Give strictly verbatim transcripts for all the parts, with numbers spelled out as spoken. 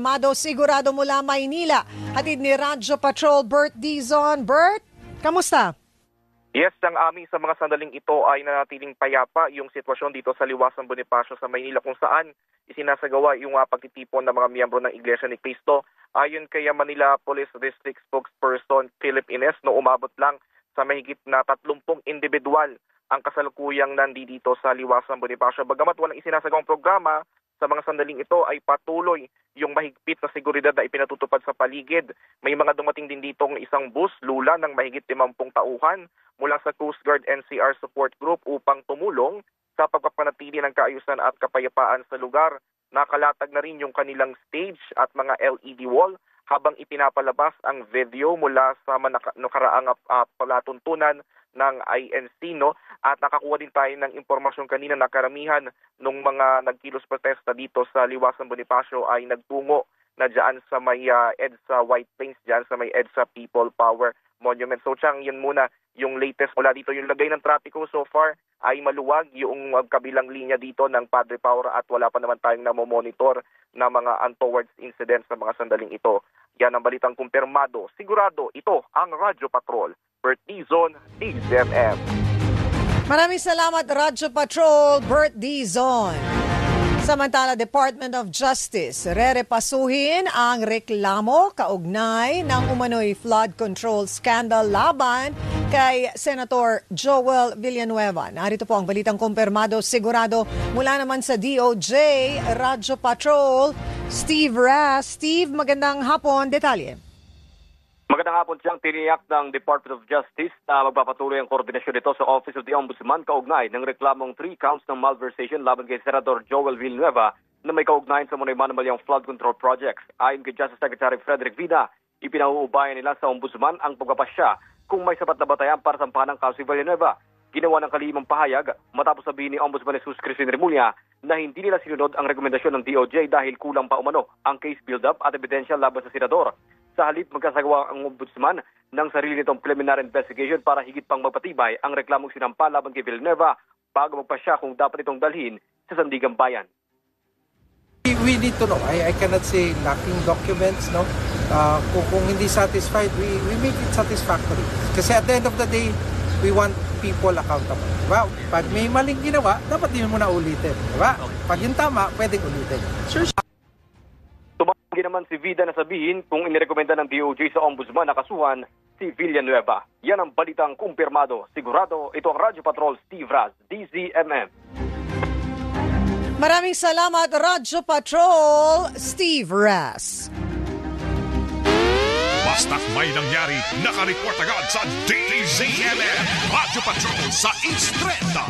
kumpirmado sigurado mula Maynila. Hatid ni Radyo Patrol Bert Dizon. Bert, kamusta? Yes, ang amin sa mga sandaling ito ay nanatiling payapa yung sitwasyon dito sa Liwasang Bonifacio sa Maynila kung saan isinasagawa yung uh, pagtitipon ng mga miyembro ng Iglesia ni Cristo. Ayon kay Manila Police District Spokesperson Philip Ines, no umabot lang sa mahigit na tatlumpung individual ang kasalukuyang nandito sa Liwasang Bonifacio. Bagamat walang isinasagawang programa, sa mga sandaling ito ay patuloy yung mahigpit na seguridad na ipinatutupad sa paligid. May mga dumating din ditong isang bus, lula ng mahigit limampung tauhan mula sa Coast Guard N C R Support Group upang tumulong sa pagpapanatili ng kaayusan at kapayapaan sa lugar. Nakalatag na rin yung kanilang stage at mga L E D wall habang ipinapalabas ang video mula sa nakaraang uh, palatuntunan ng I N C, no? At nakakuha din tayo ng impormasyon kanina na karamihan ng mga nagkilos protesta dito sa Liwasang Bonifacio ay nagtungo na dyan sa may uh, EDSA White Plains, dyan sa may EDSA People Power Monument. So Chang, yun muna yung latest mula dito. Yung lagay ng trapiko so far ay maluwag yung uh, kabilang linya dito ng Padre Paura at wala pa naman tayong namomonitor na mga untoward incidents sa mga sandaling ito. Yan ang balitang kumpirmado. Sigurado, ito ang Radyo Patrol. Bert Dizon, D Z M M. Maraming salamat, Radyo Patrol, Bert Dizon. Samantala, Department of Justice, rerepasuhin ang reklamo kaugnay ng umano'y flood control scandal laban kay Senator Joel Villanueva. Narito po ang balitang kumpirmado sigurado mula naman sa D O J, Radyo Patrol, Steve Ras. Steve, magandang hapon. Detalye. Magandang hapon siyang tiniyak ng Department of Justice na magpapatuloy ang koordinasyon nito sa Office of the Ombudsman kaugnay ng reklamong three counts ng malversation laban kay Senator Joel Villanueva na may kaugnayan sa munay manumalyang flood control projects. Ayon kay Justice Secretary Frederick Vida, ipinauubayan nila sa Ombudsman ang pagpapasya kung may sapat na batayan para sampahan ng kaso si Villanueva. Ginawa ng kalihimang pahayag matapos sabihin ni Ombudsman Jesus Crispin Remulla na hindi nila sinunod ang rekomendasyon ng D O J dahil kulang pa umano ang case build-up at ebidensya laban sa senador. Sa halip, magkasagawa ang Ombudsman ng sarili nitong preliminary investigation para higit pang magpatibay ang reklamong sinampa laban kay Villanueva bago magpasya kung dapat itong dalhin sa Sandigan Bayan. We need to know. I, I cannot say lacking documents, no? Uh, kung, kung hindi satisfied, we, we make it satisfactory. Kasi at the end of the day, we want people accountable. Diba? Pag may maling ginawa, dapat din mo na ulitin. Diba? Pag yung tama, pwedeng ulitin. Sure. Tumanggi naman si Vida na sabihin kung inirekomenda ng D O J sa Ombudsman na kasuhan si Villanueva. Yan ang balitang kumpirmado. Sigurado, ito ang Radyo Patrol, Steve Raz, D Z M M. Maraming salamat, Radyo Patrol, Steve Raz. Basta't may nangyari, nakareport agad sa D Z M M. Radyo Patrol sa East Trenta.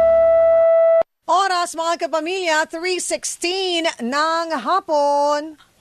Oras mga kapamilya, three sixteen ng hapon.